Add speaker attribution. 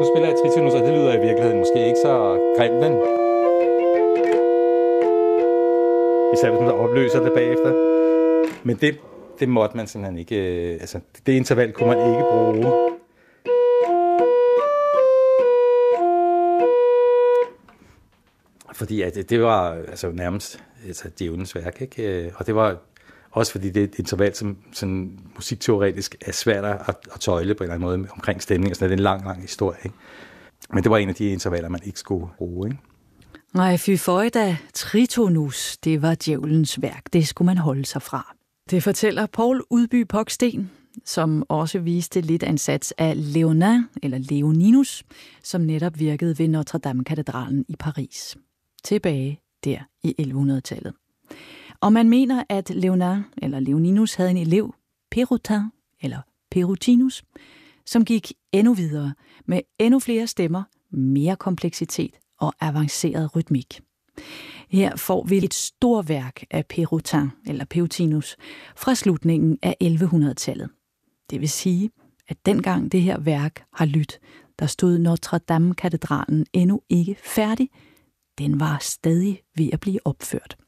Speaker 1: Nu spiller jeg tritonus, og det lyder i virkeligheden måske ikke så grimt, men især hvis man så opløser det bagefter. Men det måtte man simpelthen ikke, altså det interval kunne man ikke bruge. Fordi at det var altså nærmest djævelens værk, ikke? Og det var også fordi det er et interval, som sådan musikteoretisk er svært at tøjle på en eller anden måde omkring stemning, og sådan det er en lang historie, ikke? Men det var en af de intervaller, man ikke skulle bruge, ikke?
Speaker 2: Nej, fy føjda, tritonus, det var djævelens værk. Det skulle man holde sig fra. Det fortæller Poul Udby Pogsten, som også viste lidt af en sats af Léonin, eller Leoninus, som netop virkede ved Notre-Dame-katedralen i Paris. Tilbage der i 1100-tallet. Og man mener, at Léonin, eller Leoninus, havde en elev, Pérotin, eller Pérotinus, som gik endnu videre med endnu flere stemmer, mere kompleksitet og avanceret rytmik. Her får vi et stort værk af Pérotin, eller Pérotinus, fra slutningen af 1100-tallet. Det vil sige, at dengang det her værk har lydt, der stod Notre-Dame-katedralen endnu ikke færdig. Den var stadig ved at blive opført.